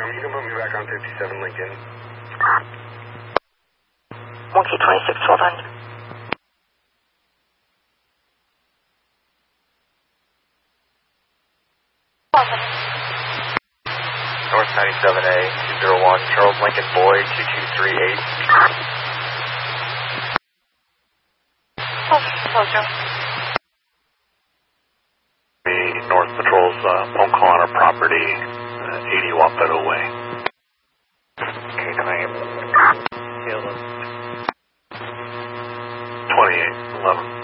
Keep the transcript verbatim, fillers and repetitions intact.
you can put me back on fifty-seven Lincoln. Monkey twenty-six, twelve hundred. North ninety-seven A, two zero one, Charles Lincoln Boyd, two two three eight. The North Patrol's uh, phone call on our property, uh, eighty Wapetto Way. Okay, claim. twenty-eight eleven.